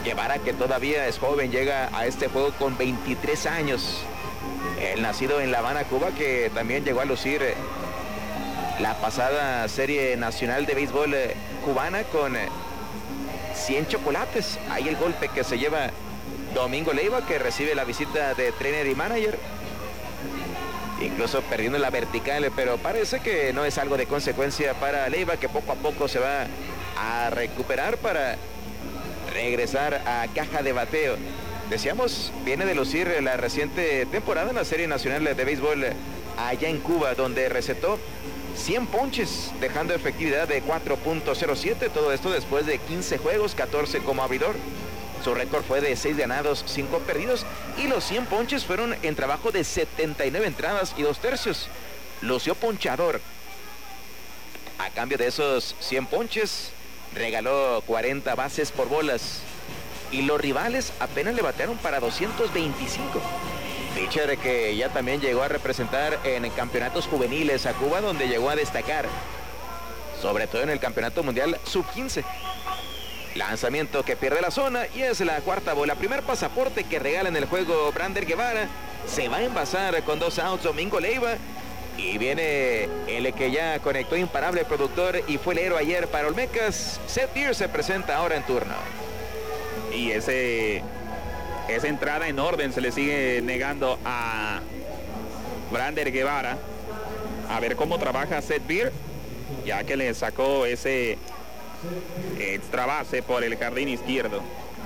Guevara, que todavía es joven, llega a este juego con 23 años. El nacido en La Habana, Cuba, que también llegó a lucir la pasada serie nacional de béisbol cubana con 100 chocolates. Ahí el golpe que se lleva Domingo Leiva, que recibe la visita de trainer y manager. Incluso perdiendo la vertical, pero parece que no es algo de consecuencia para Leiva, que poco a poco se va a recuperar para regresar a caja de bateo. Decíamos, viene de lucir la reciente temporada en la Serie Nacional de Béisbol allá en Cuba, donde recetó 100 ponches, dejando efectividad de 4.07, todo esto después de 15 juegos, 14 como abridor. Su récord fue de 6 ganados, 5 perdidos, y los 100 ponches fueron en trabajo de 79 entradas y 2 tercios. Lució ponchador. A cambio de esos 100 ponches, regaló 40 bases por bolas. Y los rivales apenas le batearon para 225. Pitcher que ya también llegó a representar en campeonatos juveniles a Cuba, donde llegó a destacar, sobre todo en el campeonato mundial sub-15. Lanzamiento que pierde la zona y es la cuarta bola. Primer pasaporte que regala en el juego Brander Guevara. Se va a envasar con 2 outs Domingo Leiva. Y viene el que ya conectó imparable productor y fue el héroe ayer para Olmecas. Seth Beer se presenta ahora en turno. Y esa entrada en orden se le sigue negando a Brander Guevara. A ver cómo trabaja Seth Beer, ya que le sacó ese extra base por el jardín izquierdo.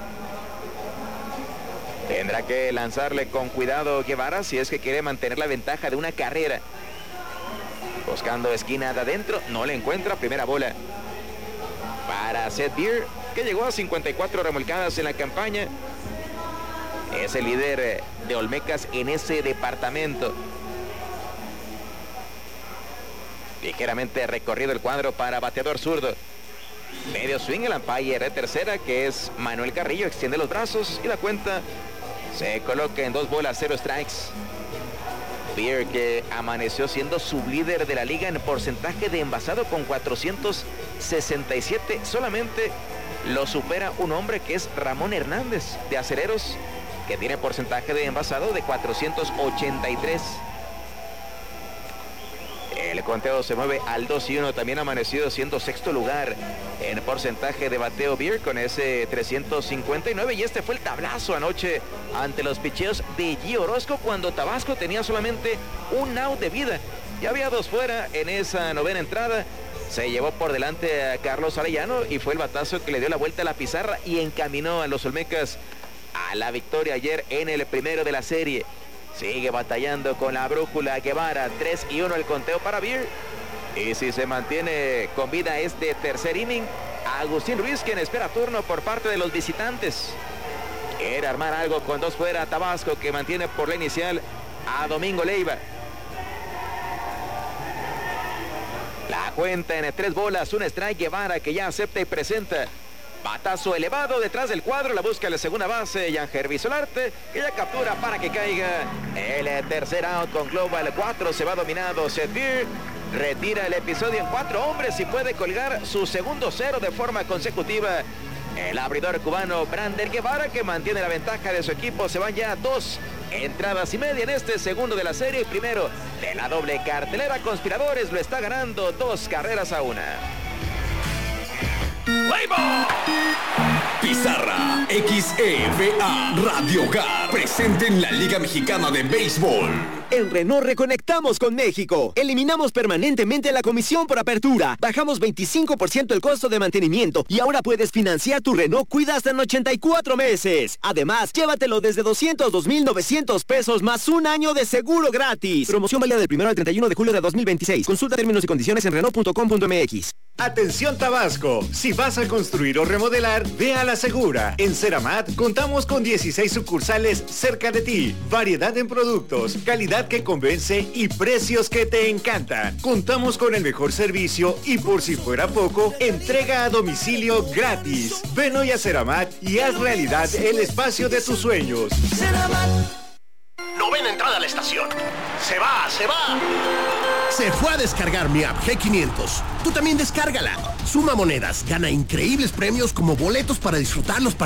Tendrá que lanzarle con cuidado Guevara si es que quiere mantener la ventaja de una carrera. Buscando esquina de adentro, no le encuentra. Primera bola para Seth Beer, que llegó a 54 remolcadas en la campaña. Es el líder de Olmecas en ese departamento. Ligeramente recorrido el cuadro para bateador zurdo. Medio swing, el umpire de tercera, que es Manuel Carrillo, extiende los brazos y la cuenta se coloca en 2 bolas, 0 strikes. Beer, que amaneció siendo sublíder de la liga en porcentaje de envasado con 467, solamente lo supera un hombre que es Ramón Hernández de Acereros, que tiene porcentaje de envasado de 483. El conteo se mueve al 2-1, también amanecido siendo sexto lugar en porcentaje de bateo Beer con ese 359, y este fue el tablazo anoche ante los picheos de Gio Orozco cuando Tabasco tenía solamente un out de vida. Ya había 2 fuera en esa novena entrada. Se llevó por delante a Carlos Arellano y fue el batazo que le dio la vuelta a la pizarra y encaminó a los Olmecas a la victoria ayer en el primero de la serie. Sigue batallando con la brújula Guevara, 3-1 el conteo para Beer. Y si se mantiene con vida este tercer inning, Agustín Ruiz, quien espera turno por parte de los visitantes. Quiere armar algo con 2 fuera Tabasco, que mantiene por la inicial a Domingo Leiva. La cuenta en 3 bolas, 1 strike. Guevara, que ya acepta y presenta. Batazo elevado detrás del cuadro, la busca la segunda base, Yangervis Solarte, que ya captura para que caiga el tercer out con Global 4, se va dominado Seth Beer, retira el episodio en 4 hombres y puede colgar su segundo 0 de forma consecutiva. El abridor cubano Brander Guevara, que mantiene la ventaja de su equipo, se van ya 2 entradas y media en este segundo de la serie, primero de la doble cartelera. Conspiradores lo está ganando 2-1. Pizarra XEVA Radio Hogar presente en la Liga Mexicana de Béisbol. En Renault reconectamos con México. Eliminamos permanentemente la comisión por apertura. Bajamos 25% el costo de mantenimiento y ahora puedes financiar tu Renault Cuida hasta en 84 meses. Además, llévatelo desde 202,900 pesos más un año de seguro gratis. Promoción válida del 1 al 31 de julio de 2026. Consulta términos y condiciones en Renault.com.mx. Atención Tabasco, si vas a construir o remodelar, ve a La Segura. En Ceramat contamos con 16 sucursales cerca de ti, variedad en productos, calidad que convence y precios que te encantan. Contamos con el mejor servicio y por si fuera poco, entrega a domicilio gratis. Ven hoy a Ceramat y haz realidad el espacio de tus sueños. Ceramat. Novena entrada a la estación. Se va. Se fue a descargar mi app G500. Tú también descárgala. Suma monedas, gana increíbles premios como boletos para disfrutar los partidos